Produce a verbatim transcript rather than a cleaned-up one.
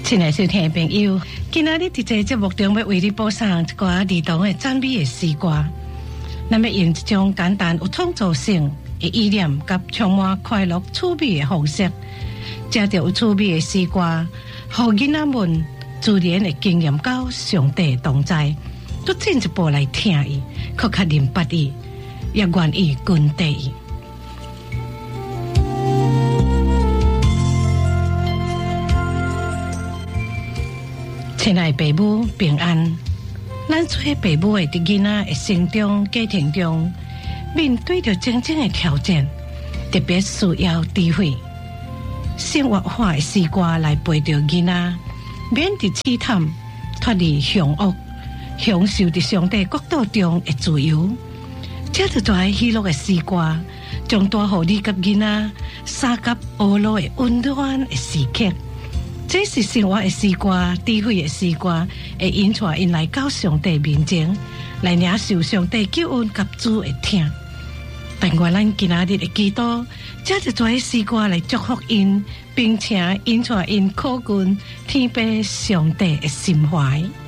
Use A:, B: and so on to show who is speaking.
A: 亲爱收听的朋友，今仔日伫这节目中要为你播送一寡儿童的赞美的诗歌。咱要用一种简单有创造性的意念，甲充满快乐趣味的方式，借着有趣味的诗歌，互囡仔们自然的经验到上帝同在，都进一步来听伊，更较明白伊，也愿意跟随伊。亲爱的父母平安，咱做父母的伫囡仔的生中、家庭中，面对着种种的挑战，特别需要智慧、生活化的诗歌来陪着囡仔，免伫试探、脱离凶恶，享受伫上帝国度中的自由。这就在喜乐的诗歌，将带互你甲囡仔三甲乌路的温暖的时刻。这是生活的诗歌，智慧的诗歌，会引带因来到上帝面前，来领受上帝救恩甲主的听。但愿咱今仔日的祈祷，借着这诗歌来祝福因，并且引带因靠近天父上帝的心怀。